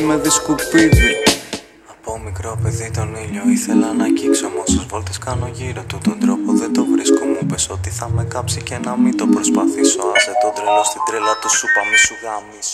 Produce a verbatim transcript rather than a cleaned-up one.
με δει σκουπίδι. Από μικρό παιδί τον ήλιο ήθελα να αγγίξω. Μ' όσες βόλτες κάνω γύρω του τον τρόπο δεν το βρίσκω. Μου πες ότι θα με κάψει και να μην το προσπαθήσω. Άσε τον τρελό στην τρέλα του, σου είπα μη σου γάμισω.